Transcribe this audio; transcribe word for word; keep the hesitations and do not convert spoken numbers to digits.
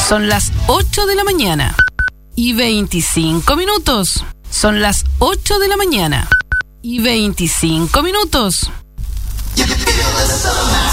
Son las ocho de la mañana y veinticinco minutos. Son las ocho de la mañana y veinticinco minutos. You can feel the sun.